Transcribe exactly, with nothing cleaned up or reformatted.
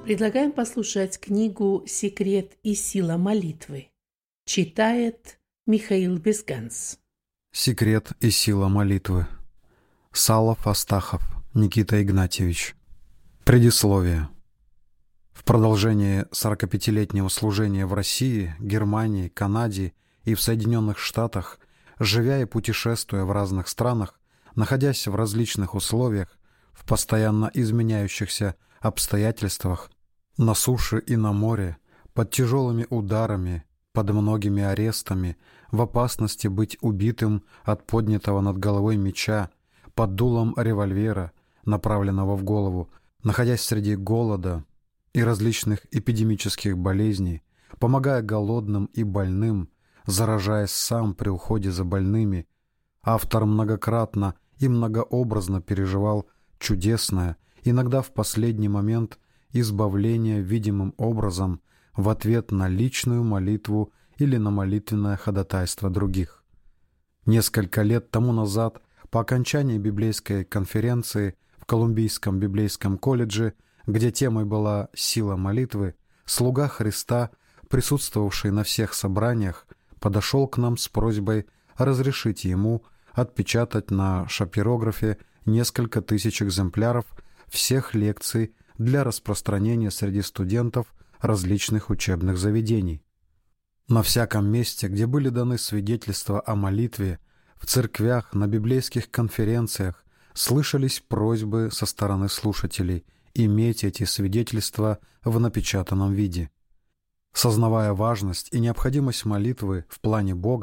Предлагаем послушать книгу «Секрет и сила молитвы». Читает Михаил Безганс. «Секрет и сила молитвы». Салов Астахов, Никита Игнатьевич. Предисловие. В продолжение сорокапятилетнего служения в России, Германии, Канаде и в Соединенных Штатах, живя и путешествуя в разных странах, находясь в различных условиях, в постоянно изменяющихся обстоятельствах, на суше и на море, под тяжелыми ударами, под многими арестами, в опасности быть убитым от поднятого над головой меча, под дулом револьвера, направленного в голову, находясь среди голода и различных эпидемических болезней, помогая голодным и больным, заражаясь сам при уходе за больными, автор многократно и многообразно переживал чудесное, иногда в последний момент, избавление видимым образом в ответ на личную молитву или на молитвенное ходатайство других. Несколько лет тому назад, по окончании библейской конференции в Колумбийском библейском колледже, где темой была «Сила молитвы», слуга Христа, присутствовавший на всех собраниях, подошел к нам с просьбой разрешить ему отпечатать на шапирографе несколько тысяч экземпляров всех лекций для распространения среди студентов различных учебных заведений. На всяком месте, где были даны свидетельства о молитве, в церквях, на библейских конференциях, слышались просьбы со стороны слушателей иметь эти свидетельства в напечатанном виде. Сознавая важность и необходимость молитвы в плане Бога,